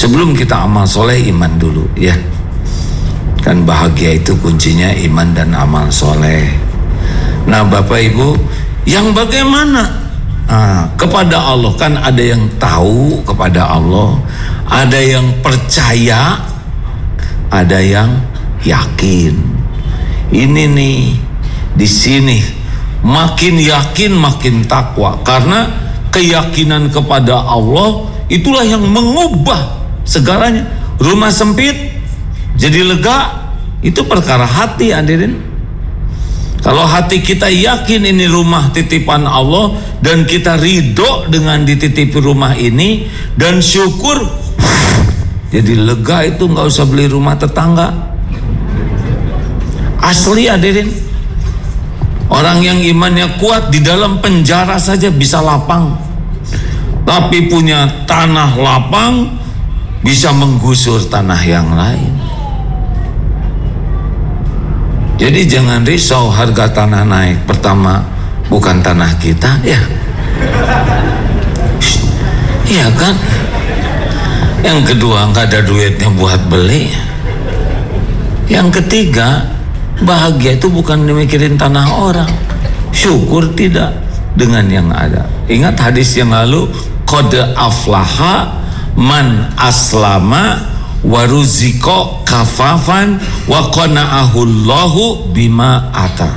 Sebelum kita amal soleh, iman dulu ya. Kan bahagia itu kuncinya iman dan amal soleh. Nah Bapak Ibu, yang bagaimana? Kepada Allah kan ada yang tahu kepada Allah, ada yang percaya, ada yang yakin. Ini nih di sini makin yakin makin takwa, karena keyakinan kepada Allah itulah yang mengubah segalanya. Rumah sempit jadi lega, itu perkara hati hadirin. Kalau hati kita yakin ini rumah titipan Allah dan kita ridho dengan dititipi rumah ini dan syukur, jadi lega, itu nggak usah beli rumah tetangga. Asli hadirin. Orang yang imannya kuat di dalam penjara saja bisa lapang, tapi punya tanah lapang bisa menggusur tanah yang lain. Jadi jangan risau harga tanah naik. Pertama, bukan tanah kita ya. Iya kan. Yang kedua, nggak ada duitnya buat beli. Yang ketiga, bahagia itu bukan mikirin tanah orang. Syukur tidak dengan yang ada. Ingat hadis yang lalu, qad aflaha man aslama waruziko kafafan wa qana'ahullahu bima ata.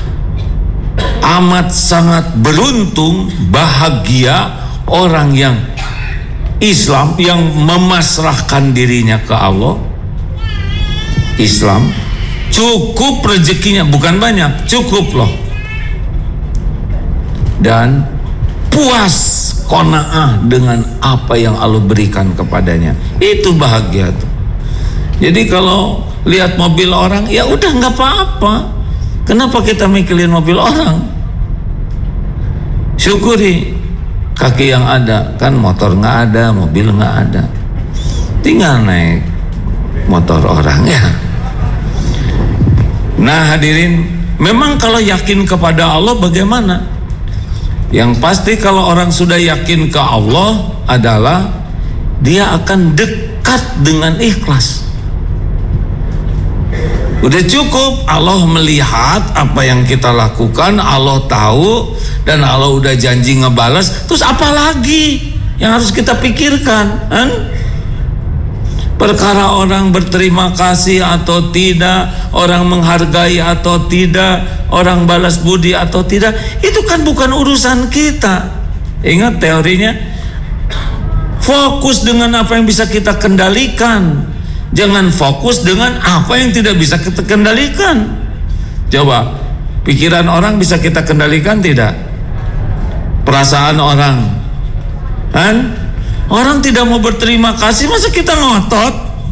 Amat sangat beruntung, bahagia orang yang Islam, yang memasrahkan dirinya ke Allah. Islam cukup rezekinya, bukan banyak, cukup loh, dan puas, qanaah dengan apa yang Allah berikan kepadanya. Itu bahagia tuh. Jadi kalau lihat mobil orang, ya udah nggak apa-apa. Kenapa kita mikirin mobil orang? Syukuri kaki yang ada. Kan motor nggak ada, mobil nggak ada, tinggal naik motor orang ya. Nah hadirin, memang kalau yakin kepada Allah bagaimana? Yang pasti kalau orang sudah yakin ke Allah adalah dia akan dekat dengan ikhlas. Udah cukup Allah melihat apa yang kita lakukan, Allah tahu, dan Allah udah janji ngebalas. Terus apa lagi yang harus kita pikirkan? Perkara orang berterima kasih atau tidak, orang menghargai atau tidak, orang balas budi atau tidak, itu kan bukan urusan kita. Ingat teorinya, fokus dengan apa yang bisa kita kendalikan, jangan fokus dengan apa yang tidak bisa kita kendalikan. Coba, pikiran orang bisa kita kendalikan tidak? Perasaan orang, kan? Orang tidak mau berterima kasih, masa kita ngotot?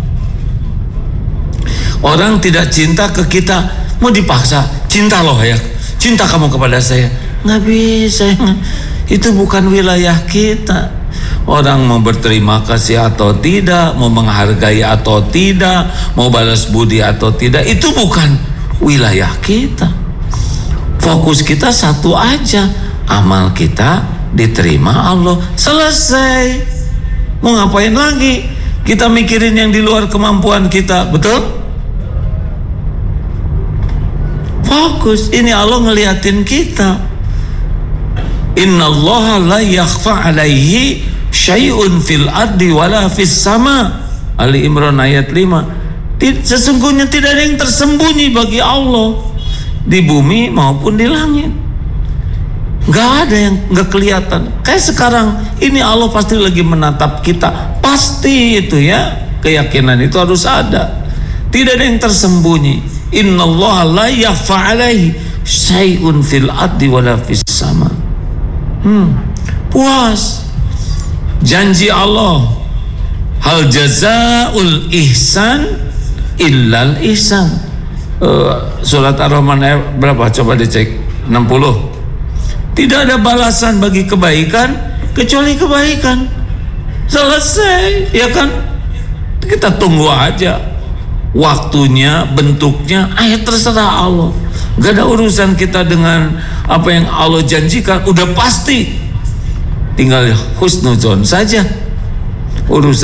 Orang tidak cinta ke kita, mau dipaksa, cinta loh ya, cinta kamu kepada saya, nggak bisa. Itu bukan wilayah kita. Orang mau berterima kasih atau tidak, mau menghargai atau tidak, mau balas budi atau tidak, itu bukan wilayah kita. Fokus kita satu aja, amal kita diterima Allah, selesai. Mau ngapain lagi? Kita mikirin yang di luar kemampuan kita, betul? Fokus, ini Allah ngeliatin kita. Innallaha la yakhfa alaihi syai'un fil ardi wala fis sama. Ali Imran ayat 5. Sesungguhnya tidak ada yang tersembunyi bagi Allah di bumi maupun di langit. Nggak ada yang nggak kelihatan. Kayak sekarang ini Allah pasti lagi menatap kita, pasti itu ya, keyakinan itu harus ada. Tidak ada yang tersembunyi. Innallaha la yakhfa alaihi syai'un fil ardi wala fis sama. Puas. Janji Allah, hal jazaul ihsan illal ihsan. Surat Ar-Rahman ayat berapa? Coba dicek. 60. Tidak ada balasan bagi kebaikan kecuali kebaikan. Selesai, ya kan? Kita tunggu aja waktunya, bentuknya, terserah Allah. Gak ada urusan kita dengan apa yang Allah janjikan, udah pasti. Tinggal husnuzon saja. Urusan